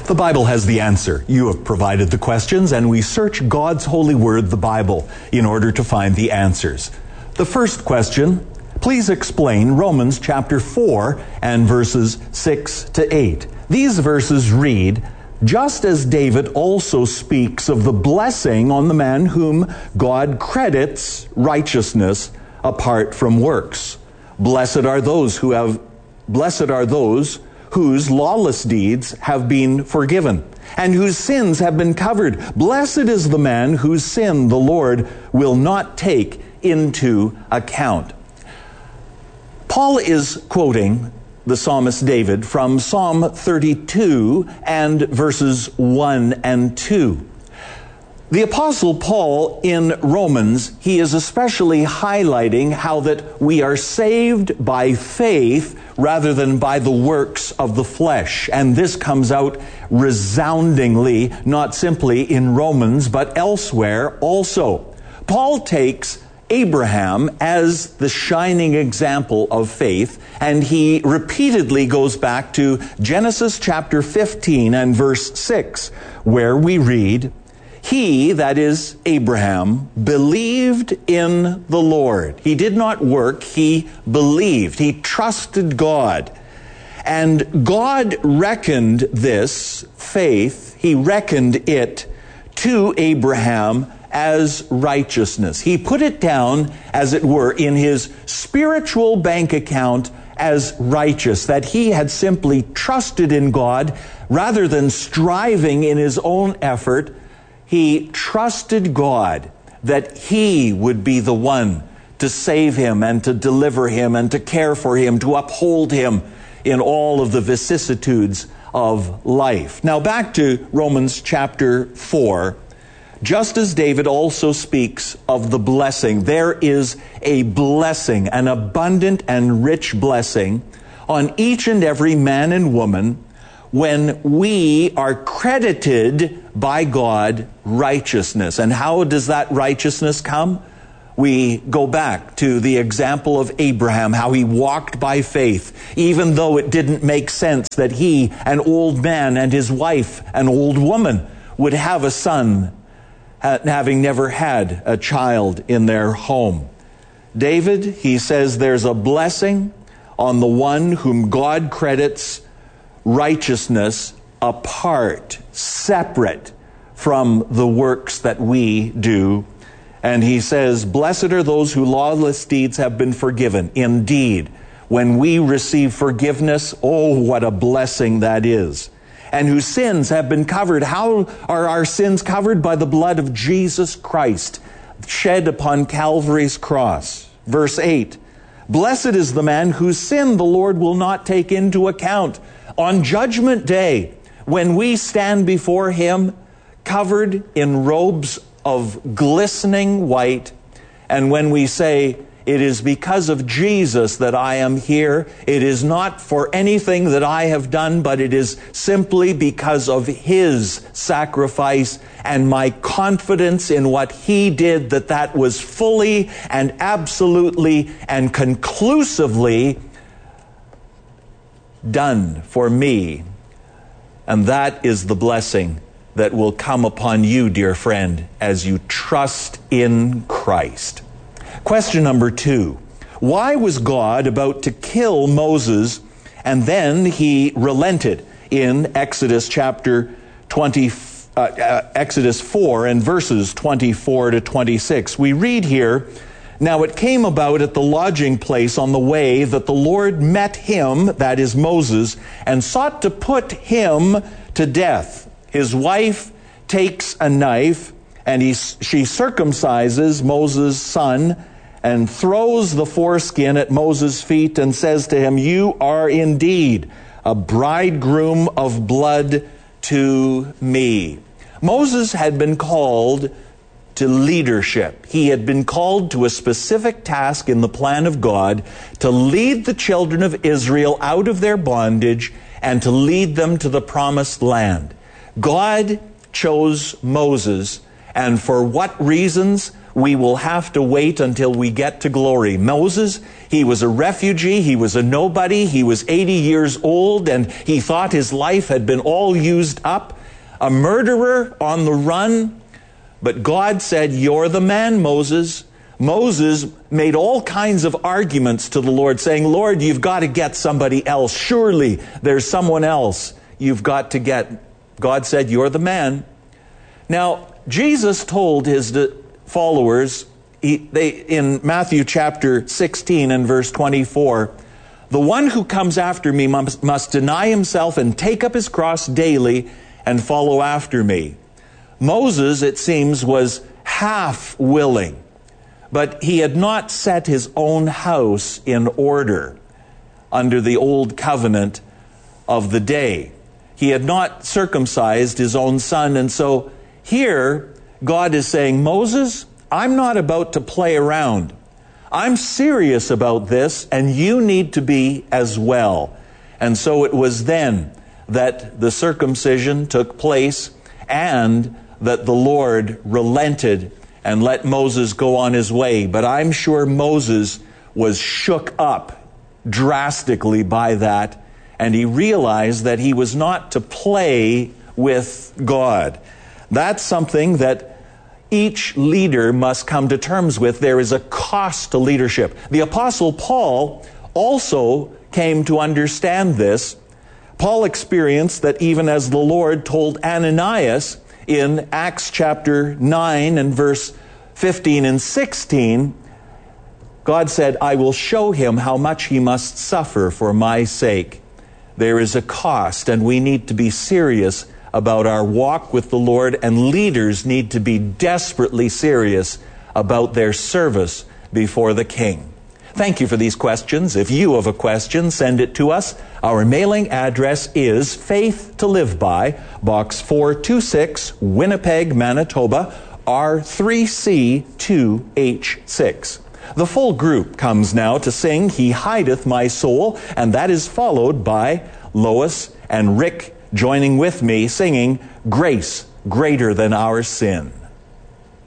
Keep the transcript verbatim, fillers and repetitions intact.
The Bible has the answer. You have provided the questions, and we search God's holy word, the Bible, in order to find the answers. The first question, please explain Romans chapter four and verses six to eight. These verses read, "Just as David also speaks of the blessing on the man whom God credits righteousness apart from works. Blessed are those who have, blessed are those whose lawless deeds have been forgiven, and whose sins have been covered. Blessed is the man whose sin the Lord will not take into account." Paul is quoting the psalmist David from Psalm thirty-two and verses one and two. The Apostle Paul in Romans, he is especially highlighting how that we are saved by faith rather than by the works of the flesh. And this comes out resoundingly, not simply in Romans, but elsewhere also. Paul takes Abraham as the shining example of faith, and he repeatedly goes back to Genesis chapter fifteen and verse six, where we read, "He," that is Abraham, "believed in the Lord." He did not work, he believed. He trusted God. And God reckoned this faith, he reckoned it to Abraham as righteousness. He put it down, as it were, in his spiritual bank account as righteous, that he had simply trusted in God rather than striving in his own effort. He trusted God that he would be the one to save him and to deliver him and to care for him, to uphold him in all of the vicissitudes of life. Now back to Romans chapter four. Just as David also speaks of the blessing, there is a blessing, an abundant and rich blessing on each and every man and woman when we are credited by God righteousness. And how does that righteousness come? We go back to the example of Abraham, how he walked by faith, even though it didn't make sense that he, an old man, and his wife, an old woman, would have a son, having never had a child in their home. David, he says there's a blessing on the one whom God credits righteousness apart, separate from the works that we do. And he says, blessed are those whose lawless deeds have been forgiven. Indeed, when we receive forgiveness, oh, what a blessing that is. And whose sins have been covered. How are our sins covered? By the blood of Jesus Christ, shed upon Calvary's cross. Verse eight, blessed is the man whose sin the Lord will not take into account. On Judgment Day, when we stand before him, covered in robes of glistening white, and when we say, it is because of Jesus that I am here. It is not for anything that I have done, but it is simply because of his sacrifice and my confidence in what he did, that that was fully and absolutely and conclusively done for me. And that is the blessing that will come upon you, dear friend, as you trust in Christ. Question number two. Why was God about to kill Moses and then he relented in Exodus chapter twenty, uh, uh, Exodus four and verses twenty-four to twenty-six? We read here, now it came about at the lodging place on the way that the Lord met him, that is Moses, and sought to put him to death. His wife takes a knife and he, she circumcises Moses' son and throws the foreskin at Moses' feet and says to him, you are indeed a bridegroom of blood to me. Moses had been called to leadership. He had been called to a specific task in the plan of God to lead the children of Israel out of their bondage and to lead them to the promised land. God chose Moses, and for what reasons? We will have to wait until we get to glory. Moses, He was a refugee. He was a nobody. He was eighty years old, and he thought his life had been all used up. A murderer on the run. But God said, "You're the man, Moses." Moses made all kinds of arguments to the Lord, saying, "Lord, you've got to get somebody else. Surely there's someone else you've got to get." God said, "You're the man." Now, Jesus told his followers, he, they, in Matthew chapter sixteen and verse twenty-four, "The one who comes after me must, must deny himself and take up his cross daily and follow after me." Moses, it seems, was half willing, but he had not set his own house in order under the old covenant of the day. He had not circumcised his own son, and so here God is saying, "Moses, I'm not about to play around. I'm serious about this, and you need to be as well." And so it was then that the circumcision took place and that the Lord relented and let Moses go on his way. But I'm sure Moses was shook up drastically by that, and he realized that he was not to play with God. That's something that each leader must come to terms with. There is a cost to leadership. The Apostle Paul also came to understand this. Paul experienced that even as the Lord told Ananias in Acts chapter nine and verse fifteen and sixteen, God said, "I will show him how much he must suffer for my sake." There is a cost, and we need to be serious about our walk with the Lord, and leaders need to be desperately serious about their service before the King. Thank you for these questions. If you have a question, send it to us. Our mailing address is Faith to Live By, Box four two six, Winnipeg, Manitoba, R three C two H six. The full group comes now to sing "He Hideth My Soul," and that is followed by Lois and Rick joining with me singing "Grace Greater Than Our Sin."